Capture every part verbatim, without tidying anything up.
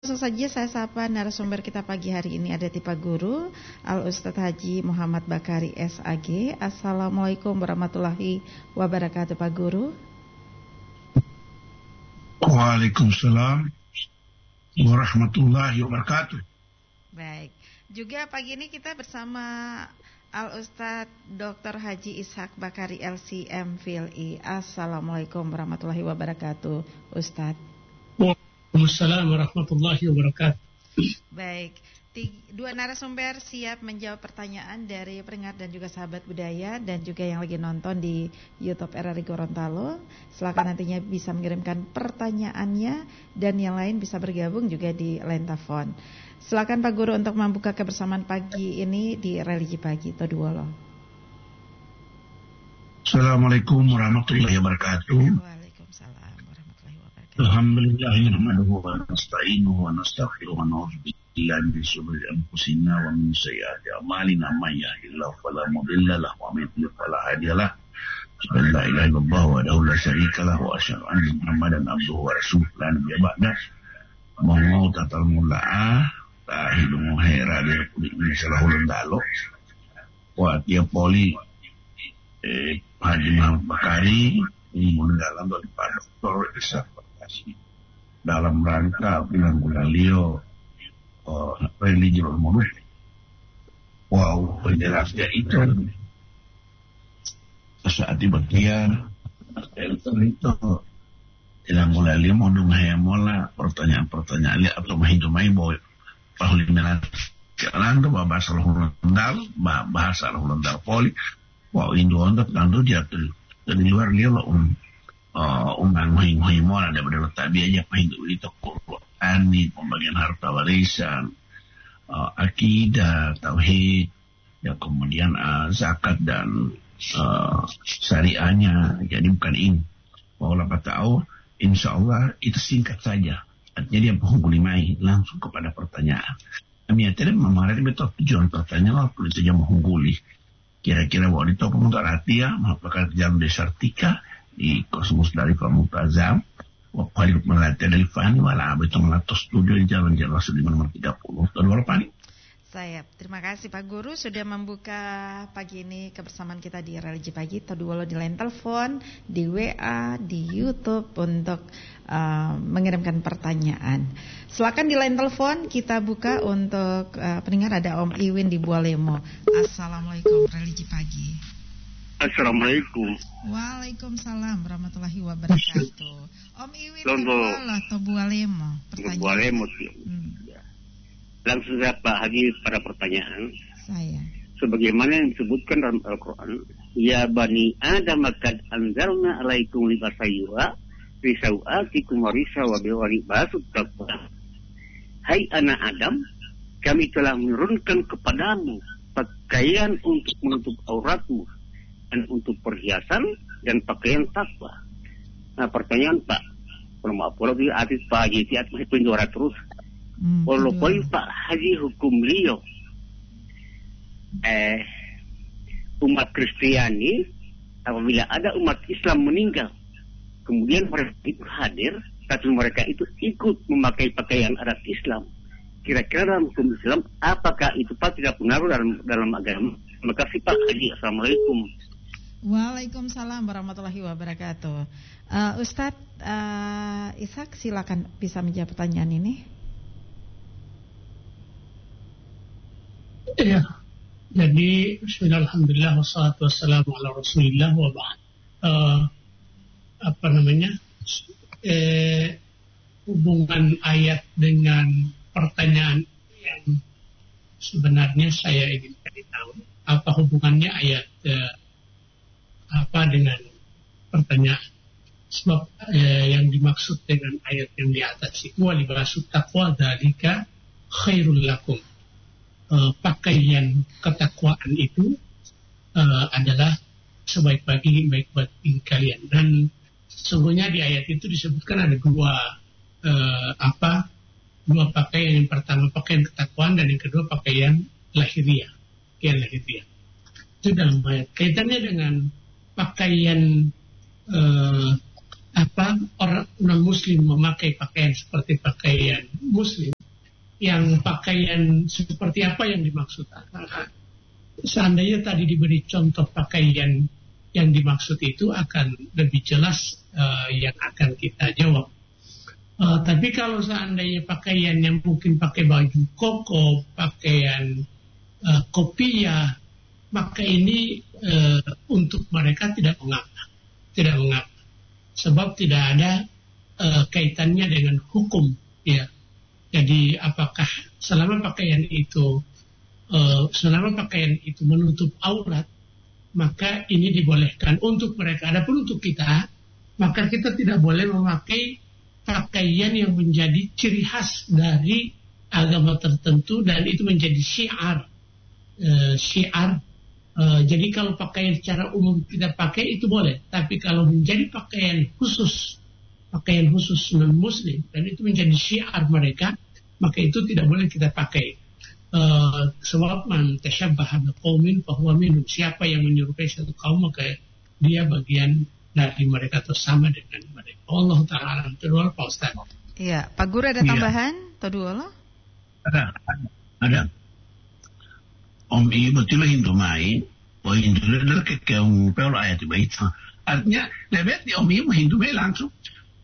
Langsung saja saya sapa narasumber kita pagi hari ini, ada Tipa Guru Al-Ustadz Haji Muhammad Bakari S A G. Assalamualaikum warahmatullahi wabarakatuh Pak Guru. Waalaikumsalam warahmatullahi wabarakatuh. Baik, juga pagi ini kita bersama Al-Ustadz Doktor Haji Ishak Bakari L C M P L I. Assalamualaikum warahmatullahi wabarakatuh Ustadz. Waalaikumsalam warahmatullahi wabarakatuh. Baik, tiga, dua narasumber siap menjawab pertanyaan dari pendengar dan juga sahabat budaya dan juga yang lagi nonton di YouTube R R I Gorontalo. Silakan nantinya bisa mengirimkan pertanyaannya dan yang lain bisa bergabung juga di line telepon. Silakan Pak Guru untuk membuka kebersamaan pagi ini di Religi Pagi Toduolo. Assalamualaikum warahmatullahi wabarakatuh. Waalaikumsalam. Alhamdulillah nahmaduhu wa nasta'inuhu wa nastaghfiruhu wa na'udzu billahi min shururi anfusina wa min sayyiati a'malina may yahdihillahu fala mudilla lahu wa may yudlil fala hadiya lahu. La ilaha illallah wahdahu la syarika lahu wa asyhadu anna Muhammadan abduhu wa rasuluhu la nabiyya ba'dahu. Mau tatal mulaa tahidu muhaira di Republik Indonesia lahulun dalo. Wa tiap poli eh Haji Muhammad Bakari ini dalam daripada Doktor Ishak dalam rangka penanggulangan uh, religious modus. Wow, penjelasnya itu saat dibagian itu itu penanggulangan modus hayamola pertanyaan-pertanyaan lihat atau mahidumai boy pahulinan jalan tuh bahasa Hollandal bahasa Hollandal poli. Wow, Indo untuk tandu jatuh dari luar dia loh um Uh, umang mahing-mahing mo na daripada tabi aja pahindu itu Quran ni pembagian harta warisan, uh, akidah, tauhid, ya kemudian uh, zakat dan uh, syariahnya. Jadi bukan ini. Walau tahu, insya Allah itu singkat saja. Artinya dia penghubung limai langsung kepada pertanyaan. Kami tidak memarah betul tujuan pertanyaan waktu itu dia menghubungi. Kira-kira bahwa itu pemutar hati ya, melakukan jalan desartika di kosmos dari Pamutazam wakil melatih dari Fani wala itu melatos studio di jalan-jalan Rasul nomor tiga puluh Todwal Fani. Saya terima kasih Pak Guru sudah membuka pagi ini kebersamaan kita di Religi Pagi Todwal di line telepon, di W A, di YouTube untuk uh, mengirimkan pertanyaan. Silakan di line telepon kita buka untuk uh, pendengar. Ada Om Iwin di Bualemo. Assalamualaikum Religi Pagi. Assalamualaikum. Waalaikumsalam warahmatullahi wabarakatuh. Om Iwin Lola atau Bualemo. Bualemo. Hmm. Langsung saya Pak Haji pada pertanyaan. Saya. Sebagaimana yang disebutkan dalam Al-Quran, ya bani Adam kad anzalna alaikum libasaywa risauatikum warisa wa biwari basut taqwa. Hai anak Adam, kami telah menurunkan kepadamu pakaian untuk menutup auratmu dan untuk perhiasan dan pakaian takwa. Nah pertanyaan Pak, kalau maaf kalau di artis Pak Haji tiap masih penjuara terus. Kalau poin Pak Haji hukum beliau, eh umat Kristiani apabila ada umat Islam meninggal, kemudian mereka itu hadir, tapi mereka itu ikut memakai pakaian adat Islam. Kira-kira dalam hukum Islam, apakah itu Pak tidak pengaruh dalam dalam agama? Terima kasih Pak Haji. Assalamualaikum. Waalaikumsalam warahmatullahi wabarakatuh. uh, Ustadz uh, Ishak silakan bisa menjawab pertanyaan ini. Ya, jadi bismillahirrahmanirrahim wassalatu wassalamu ala rasulillah wa ba'd. Uh, apa namanya eh, hubungan ayat dengan pertanyaan yang sebenarnya saya ingin cari tahu apa hubungannya ayat eh, apa dengan pertanyaan. Sebab eh, yang dimaksud dengan ayat yang di atas itu walibasut taqwa dzalika khairul lakum. Eh, pakaian ketakwaan itu eh, adalah sebaik-baik baik buat kalian. Dan sesungguhnya di ayat itu disebutkan ada dua eh, apa dua pakaian. Yang pertama pakaian ketakwaan dan yang kedua pakaian lahiriah. Pakaian lahiriah. Itu dalam ayat. Kaitannya dengan pakaian eh, apa orang non muslim memakai pakaian seperti pakaian muslim yang pakaian seperti apa yang dimaksud. Seandainya tadi diberi contoh pakaian yang dimaksud itu akan lebih jelas uh, yang akan kita jawab. Uh, tapi kalau seandainya pakaian yang mungkin pakai baju koko, pakaian uh, kopiah, maka ini uh, untuk mereka tidak mengapa, tidak mengapa, sebab tidak ada uh, kaitannya dengan hukum, ya. Jadi apakah selama pakaian itu, uh, selama pakaian itu menutup aurat, maka ini dibolehkan untuk mereka. Adapun untuk kita, maka kita tidak boleh memakai pakaian yang menjadi ciri khas dari agama tertentu dan itu menjadi syiar. E, syiar. E, jadi kalau pakaian secara umum kita pakai itu boleh, tapi kalau menjadi pakaian khusus, pakaian khusus non-muslim dan itu menjadi syiar mereka, maka itu tidak boleh kita pakai. E, sebab man tashabbaha biqaumin fahuwa minhum. Siapa yang menyerupai satu kaum maka dia bagian dari mereka atau sama dengan mereka. Allah Ta'ala kedua Pak Ustaz. Iya, Pak Guru ada tambahan? Iya. Tadu Allah? Ada, ada. Om i betul Hindu mai, oh Hindu adalah kekeu pel ayat itu. Artinya, lebet di om i Hindu mai langsung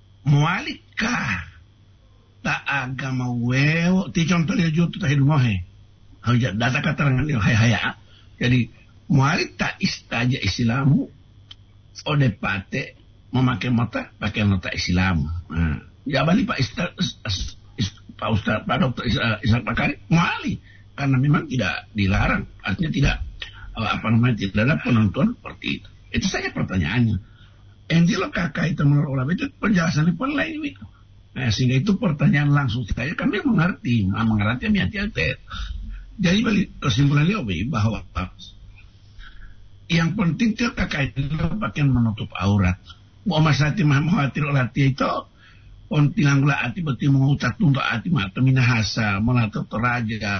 mualika ta agama wew ti contoh dia jutu ta hidu mohe. Hanya data keterangan dia haya. Jadi mualik ta istaja Islamu ode pate memakai mata pakai mata Islam. Nah, ya balik Pak Ustaz, Pak Ustaz, Pak Dokter Ishak Bakari muali karena memang tidak dilarang, artinya tidak apa namanya tidak ada penonton seperti itu. Itu saja pertanyaannya. Entilah kakak itu menurut ulama itu penjelasannya pun lain itu. Nah, sehingga itu pertanyaan langsung saya kami mengerti, mengerti hati-hati. Jadi balik kesimpulannya bahwa yang penting itu kakak itu pakaian menutup aurat. Muhammad Sati Muhammad Tirolati itu ontilang gula ati berarti mengutat untuk ati mata minahasa melato toraja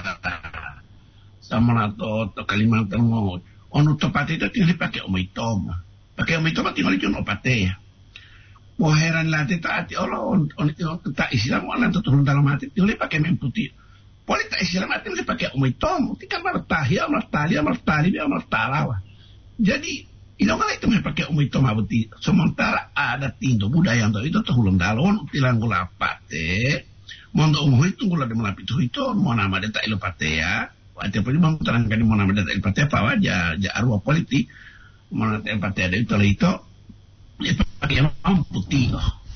sama melato to Kalimantan mau onu topat itu tinggal pakai omitom pakai omitom tinggal itu opate ya mau heran latih taati Allah on itu tak Islam orang turun dalam hati tinggal pakai memputih politik Islam tinggal pakai omitom tinggal martahia martalia martalia martalawa. Jadi ino kala itu pakai umum itu mabeti sementara ada tindo budaya yang itu tuh ulun dalon tilang gula pate mondo umum itu gula de melapi itu itu mau nama data ilopate ya wajah pun bang terangkan mau nama data ilopate apa wajah ja arwah politik mau data ilopate ada itu itu dia pakai yang putih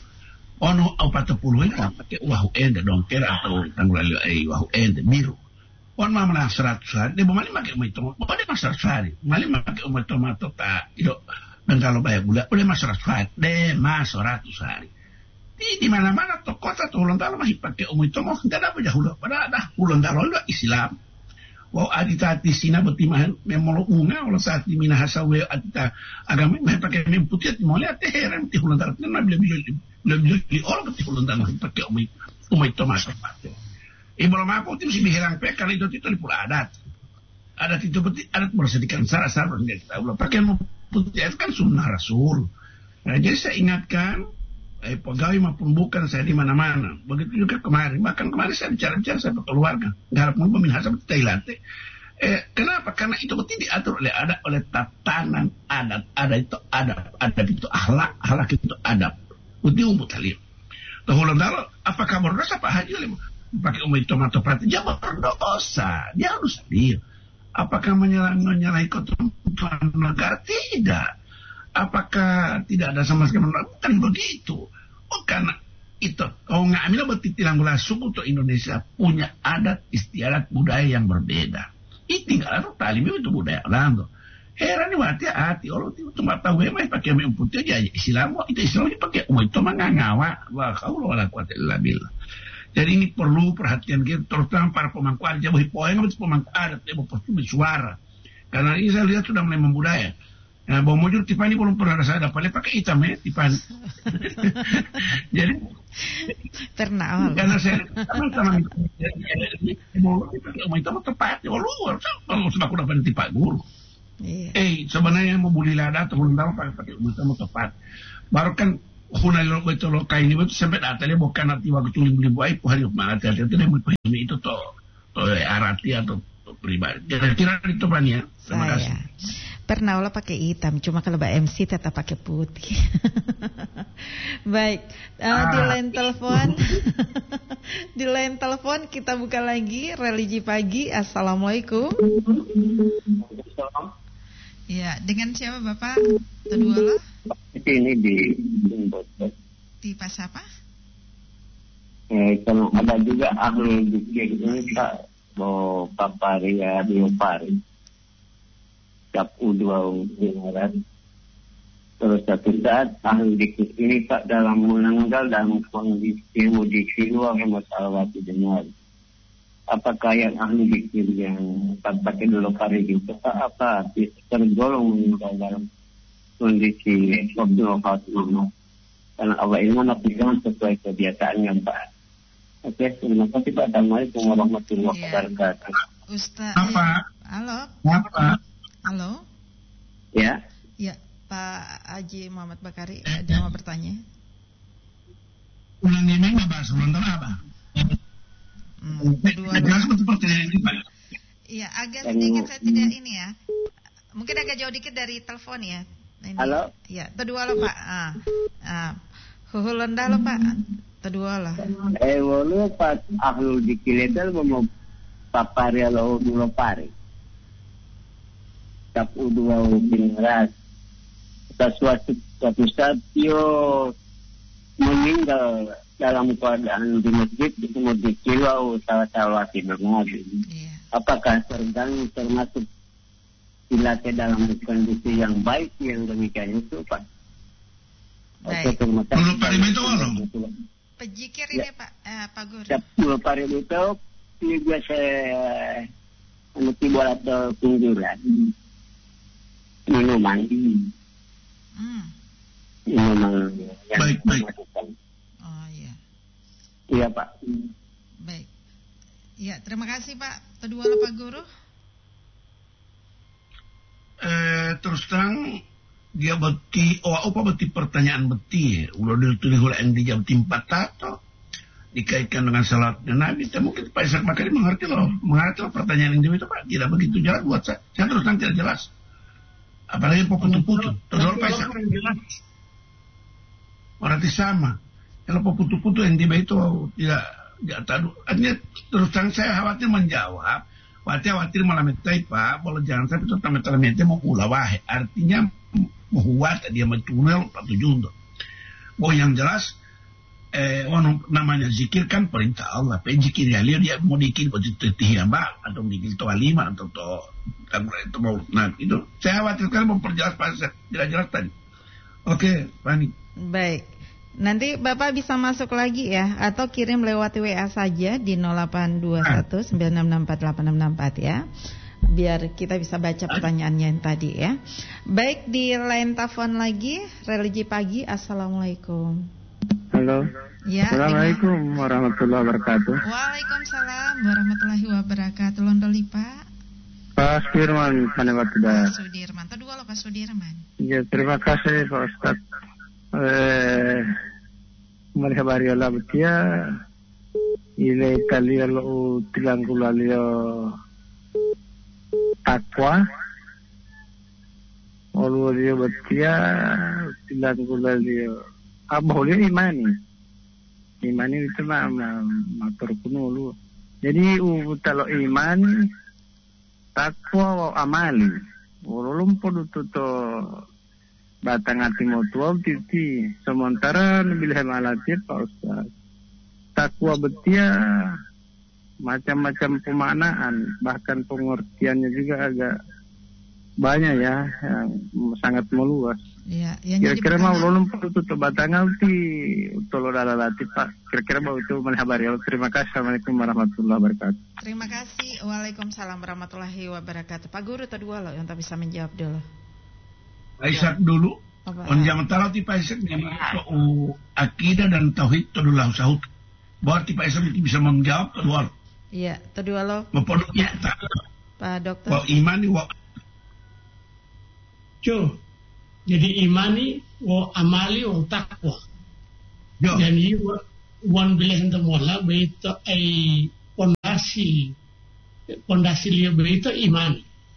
ono opat puluh itu pakai wahu ende dongker atau tanggul ai wahu ende biru. Wan mama na seratus hari, dia balik pakai umum itu, boleh mas seratus hari, balik pakai umum itu mato tak, itu dan kalau bayar gula, boleh mas seratus hari, deh mas seratus hari. Di di mana mana tuh kota tuh ulang tahun masih pakai umum itu, mau nggak ada jauh lah, pada ada ulang tahun itu Islam. Wow adita di sini bertimah memang unga, kalau saat di Minahasa we adita agama mah pakai mem putih, mau lihat teh heran di ulang tahun, nabi lebih lebih lebih orang di ulang tahun pakai umum umum itu mas pakai. Ibu aku itu mesti bilang pekal itu itu di pula adat. Adat itu berarti adat bersedikan syarat-syarat yang kita ulah pakaian putih itu kan sunnah Rasul. Nah, jadi saya ingatkan eh, pegawai maupun bukan saya di mana-mana. Begitu juga kemarin, bahkan kemarin saya bicara-bicara saya keluarga. Garap mau peminat sama Thailand. Eh, kenapa? Karena itu berarti diatur oleh adat, oleh tatanan adat. Adat itu adab, adab itu akhlak, akhlak itu adab. Uti umum tali. Tahulan dalam apakah berdosa Pak Haji oleh pakai umum itu atau pati dia berdosa, dia harus adil. Apakah menyalahi menyalahi ketentuan negara? Tidak. Apakah tidak ada sama sekali? Bukan begitu. Oh, karena itu kalau nggak ambil berarti tilang gula suku untuk Indonesia punya adat istiadat budaya yang berbeda. Itu tinggal ada talim itu budaya orang tuh. Heran nih hati-hati Allah itu cuma tahu emang pakai umum putih aja Islam itu Islam dipakai umum itu mengangawa. Wah kau lo ala kuat ilabil. Jadi ini perlu perhatian kita, terutama para pemangku adat. Jadi poin itu pemangku adat, dia berpercuma suara. Karena ini saya lihat sudah mulai membudaya. Nah, bawa mujur Tipani belum pernah saya dapat, pakai hitam ya Tipani. Jadi pernah. Karena saya sama-sama mau hitam tepat, ya luar. Kalau sudah aku dapat tipak guru. Eh sebenarnya mau beli lada atau belum tahu pakai pakai hitam tepat. Baru kan Kuna lo beto lo kaini beto sampai data dia bukan nanti waktu tulis beli buai pu hari mana hati-hati itu dia menghina itu to to arati atau pribadi. Kira-kira itu banyak. Terima kasih. Pernah lah pakai hitam, cuma kalau Mbak M C tetap pakai putih. Baik, uh, ah. di line telepon, di line telepon kita buka lagi religi pagi. Assalamualaikum. Ya, dengan siapa Bapak? Kedua lo? Ini di di pas apa? Eh, kalau ada juga ahli zikir ini Pak, mau paparia biopari. U dua Barat. Terus satu saat ahli dikit ini Pak dalam meninggal dalam kondisi mudiksi luar masalah dengar. Apakah yang ahli dikit yang pakai dulu pari itu Pak apa tergolong meninggal dalam kondisi obdul khatimah? Karena Allah ilmu nafikan sesuai kebiasaannya Pak. Oke, terima kasih Pak. Assalamualaikum warahmatullahi wabarakatuh. Ustaz. Apa? Halo. Apa? Halo. Ya. Ya, Pak Haji Muhammad Bakari ada mau bertanya. Ulang ini nggak bahas ulang apa? Hmm, kedua. Iya, agak sedikit saya tidak ini ya. Mungkin agak jauh dikit dari telepon ya. Ini. Halo. Ya, kedua lo Pak. Ah, ah, huhulenda lo Pak. Kedua lah. Eh, walau Pak ahlul dikiletal mau papari lo mulo pari. U dua Bingras. Suatu suatu saat yo meninggal dalam keadaan di masjid di masjid kilau salah-salah tidak ngaji. Apakah terganggu termasuk dilatih dalam kondisi yang baik yang demikian itu Pak? Baik. Dulu pari itu orang. Pejikir ini Pak eh, Pak Guru. Dulu pari itu ini biasa nanti buat kunjuran. Minuman. Hmm. Minuman yang baik, baik. Oh iya. Iya Pak. Baik. Ya, terima kasih Pak. Kedua lo Pak Guru. Eh, terus terang dia beti, oh apa beti pertanyaan beti, udah ditulis oleh yang dijawab timpat tato dikaitkan dengan salatnya Nabi. Mungkin Pak Ishak Bakari mengerti loh, mengerti loh pertanyaan yang itu Pak. Tidak begitu jelas buat saya. Saya terus terang tidak jelas. Apalagi kok putu-putu. Terus Pak Ishak berarti sama. Kalau putu-putu yang tiba itu tidak tidak tahu. Artinya terus terang saya khawatir menjawab. Khawatir malah metai Pak. Kalau jangan sampai itu tamat metai mau ulawah. Artinya membuat dia mentunel Pak Tujundo. Oh yang jelas. Eh, orang namanya zikir kan perintah Allah. Pe zikir ya dia mau dikir buat tihiyamba atau dikir to lima atau to itu mau nah itu saya khawatir kan memperjelas pasal tidak jelas tadi. Oke, Pani. Baik. Nanti Bapak bisa masuk lagi ya atau kirim lewat W A saja di nol delapan dua satu sembilan enam enam empat delapan enam enam empat ya. Biar kita bisa baca pertanyaannya yang tadi ya. Baik, di line telepon lagi religi pagi. Assalamualaikum. Halo. Ya, Assalamualaikum dengan... warahmatullahi wabarakatuh. Waalaikumsalam warahmatullahi wabarakatuh. Londoli Pak. Pak Sudirman, Panewatuda. Pak Sudirman. Kedua lo Pak Sudirman. Ya, terima kasih Pak Ustaz. Eh, melihat hari Allah betia, ile kalian lo tilang kulalio takwa, olu dia betia tilang kulalio aboleh imani. Iman itu mah matur kuno lu. Jadi u kalau iman takwa wa amali. Ulum podo to batang hati motual titi. Sementara nabil hemalatir Pak Ustaz. Takwa betia macam-macam pemaknaan, bahkan pengertiannya juga agak banyak ya, yang sangat meluas. Ya, kira-kira mau ulun putu to batangal ti tolo dalalati Pak. Kira-kira mau itu menhabari. Terima kasih. Assalamualaikum warahmatullahi wabarakatuh. Terima kasih. Waalaikumsalam warahmatullahi wabarakatuh. Pak Guru kedua loh yang tak bisa menjawab dulu. Pak Ishak dulu. On jam talau ti Pak Ishak yang akidah dan tauhid to dulu sahut. Berarti Pak Ishak bisa menjawab kedua. Iya, kedua lo. Mempodok ya. Pak Dokter. Wa imani wa Cuh. Jadi imani wa amali wa takwa. Yo. Yani wan bilih mola beito ay pondasi pondasi liya beito iman.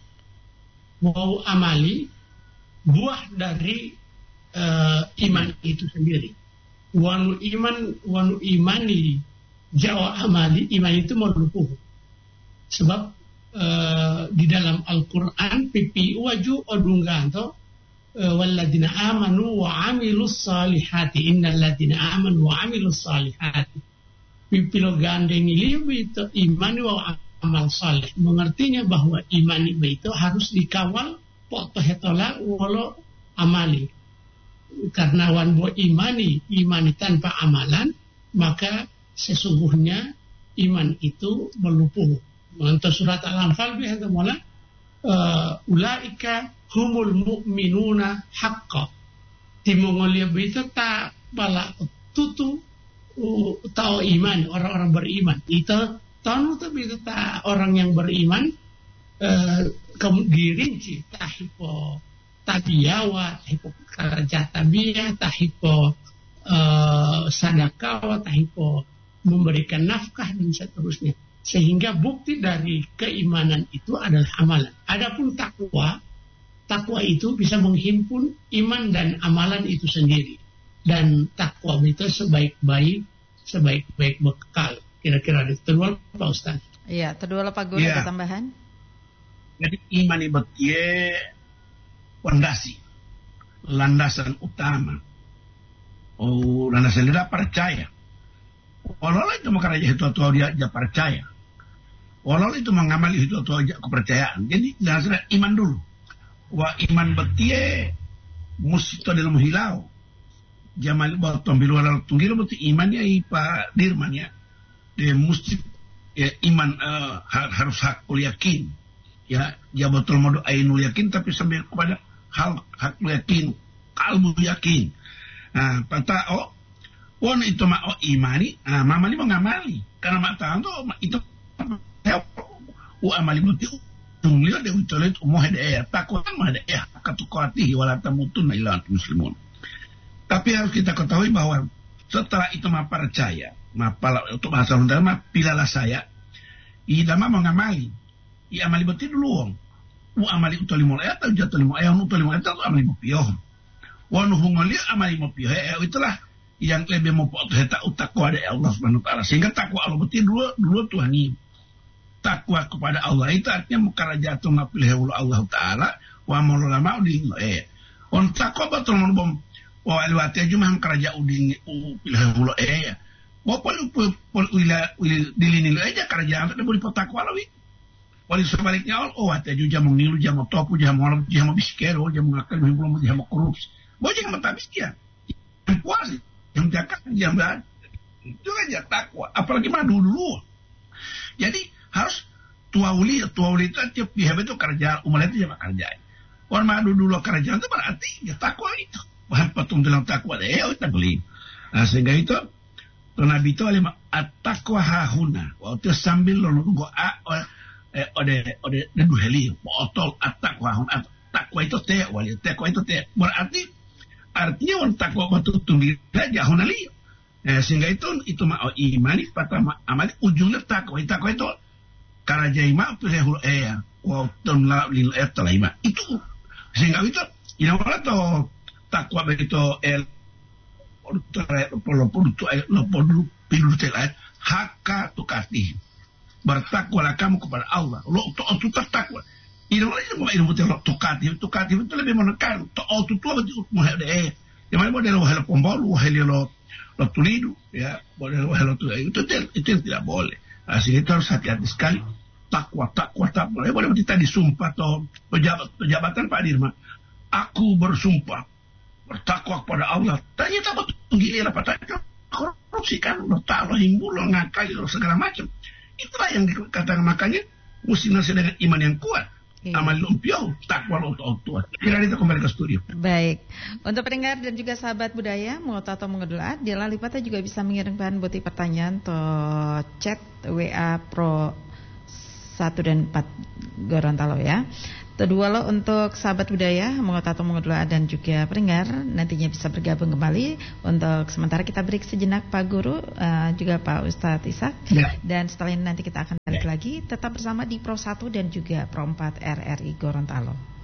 Mau amali buah dari uh, iman itu sendiri. Wanu iman wanu imani jawa amali iman itu melupuh. Sebab uh, di dalam Al-Qur'an pipi waju odungganto والذين آمنوا وعملوا الصالحات إن الذين آمنوا وعملوا الصالحات pipilo gandeng ini itu iman wa amal saleh. Mengertinya bahwa iman itu harus dikawal potoh hetola walau amali. Karena wan bo imani imani tanpa amalan maka sesungguhnya iman itu melupuh. Untuk surat Al-Anfal biasa mula uh, ulaika humul mu'minuna haqqa. Timongolia itu tak bala tutu uh, tau iman, orang-orang beriman. Itu tahu tapi itu tak orang yang beriman uh, dirinci tahipo tabiyawa, tahipo kerja tabiyah, tahipo uh, sadakawa, tahipo memberikan nafkah dan seterusnya. Sehingga bukti dari keimanan itu adalah amalan. Adapun takwa, takwa itu bisa menghimpun iman dan amalan itu sendiri. Dan takwa itu sebaik-baik sebaik-baik bekal. Kira-kira itu kedua Pak Ustaz. Iya, kedua Pak Guru ada tambahan. Jadi iman ibatie pondasi, landasan utama. Oh, landasan dia percaya. Walau itu makanya itu atau dia dia percaya. Walau itu mengamali itu atau aja kepercayaan. Jadi dasar iman dulu. Wa iman betie mesti dalam hilau. Jamal batom bilu wala tunggil berarti imannya ipa dirman ya. Dia mesti ya, iman uh, harus hakul yakin. Ya, dia betul modo ainul yakin tapi sambil kepada hal hakul yakin, kalbu yakin. Nah, pata oh Wan itu mak oh imani, ah mama ni mengamali. Karena mak tahu tu itu wa amali muti tunglio de utolet umuh de ya takwa mah de ya katukati wala tamutun illa muslimun. Tapi harus kita ketahui bahwa setelah itu mah percaya, mapal untuk bahasa Sunda mah pilalah saya. Ida mah mengamali. I amali betul dulu wong. Wa amali utolimul ayat atau jatulimul ayat utolimul ayat atau amali mupioh. Wa nuhungoli amali mupioh itulah yang lebih memperhatikan takwa dari Allah Subhanahu wa taala. Sehingga takwa Allah betul dulu dulu Tuhan ini. Takwa kepada Allah itu artinya mukarajatun pilih Allah taala wa maulama udin eh. On takwa betul mon wa alwati aja mah karaja udin pilih Allah eh. Wa pol pol ila dilini aja kerajaan itu boleh takwa lawi. Wali sebaliknya oh ate juga mengilu jamu topu jamu orang jamu biskero jamu ngakal belum jamu korupsi. Bojeng mata miskia. Puas yang jaga yang berada itu aja takwa, apalagi madu dulu. Jadi harus tua uli tua uli itu tiap pihak itu kerja umat itu jangan kerja. Orang madu dulu kerja itu berarti ya takwa itu. Bahan patung dalam takwa deh, ya kita beli. Nah sehingga itu Nabi itu alim at-takwa hahuna. Waktu sambil lalu gua eh ode ode dua heli, botol at-takwa hahuna. Takwa itu teh, wali takwa itu teh. Berarti artinya orang takwa batu tumbi raja honali. Eh, sehingga itu itu mau imani pertama amali ujungnya takwa. Takwa itu karaja ima pilih eh wa tunla lil etalima. Itu sehingga itu ina wala to takwa begitu el polo polo tu lo polo pilu telat hakka tukati. Bertakwalah kamu kepada Allah. Lo tu takwa. Ina wala itu mau ilmu teolog tukati, tukati itu lebih menekan. To auto tu betul mau ada eh. Yang mana boleh lo helo pembolu, helo lo lo tulidu, ya boleh lo helo tu itu itu tidak boleh. Asli itu harus hati-hati sekali. Takwa, takwa, takwa. Ya boleh kita disumpah atau pejabat pejabatan Pak Dirman. Aku bersumpah bertakwa kepada Allah. Ternyata betul gila apa tak korupsi kan lo tak lo himbul lo ngakali lo segala macam. Itulah yang dikatakan makanya mesti nasi dengan iman yang kuat. Iya. Amal lumpio, takwa untuk Kira itu kembali ke studio. Baik, untuk pendengar dan juga sahabat budaya mau atau mengedulat, di Lalipata juga bisa mengirimkan bukti pertanyaan atau chat W A Pro satu dan empat Gorontalo ya. Kedua lo untuk sahabat budaya, mengotak atau mengodola dan juga pendengar nantinya bisa bergabung kembali. Untuk sementara kita break sejenak Pak Guru, uh, juga Pak Ustadz Ishak. Ya. Dan setelah ini nanti kita akan balik ya. lagi tetap bersama di Pro satu dan juga Pro empat R R I Gorontalo.